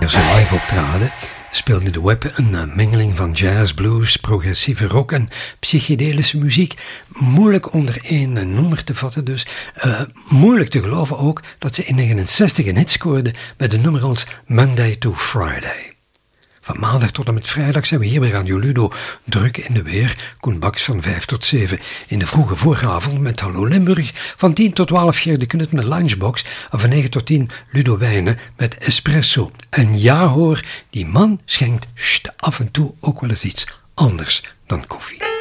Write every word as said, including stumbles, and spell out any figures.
ze live optraden, speelde The Web een mengeling van jazz, blues, progressieve rock en psychedelische muziek. Moeilijk onder één nummer te vatten dus. Uh, moeilijk te geloven ook dat ze in negentien negenenzestig een hit scoorde met de nummer als Monday to Friday. Van maandag tot en met vrijdag zijn we hier bij Radio Ludo druk in de weer. Koen Baks van vijf tot zeven in de vroege vooravond met Hallo Limburg. Van tien tot twaalf Geert de Knut met Lunchbox. En van negen tot tien Ludo Wijnen met Espresso. En ja hoor, die man schenkt sst, af en toe ook wel eens iets anders dan koffie.